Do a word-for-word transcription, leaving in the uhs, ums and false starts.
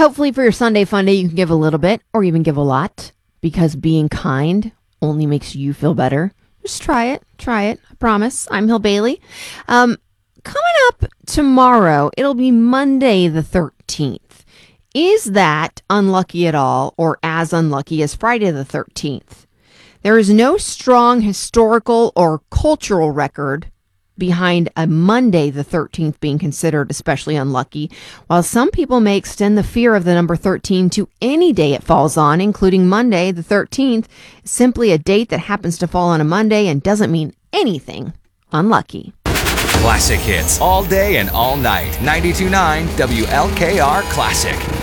hopefully for your Sunday fun day, you can give a little bit or even give a lot, because being kind only makes you feel better. Just try it. Try it. I promise. I'm Hill Bailey. Um, coming up tomorrow, it'll be Monday the thirteenth. Is that unlucky at all, or as unlucky as Friday the thirteenth? There is no strong historical or cultural record behind a Monday the thirteenth being considered especially unlucky, while some people may extend the fear of the number thirteen to any day it falls on, including Monday the thirteenth, simply a date that happens to fall on a Monday and doesn't mean anything unlucky. Classic hits all day and all night. ninety-two point nine W L K R Classic.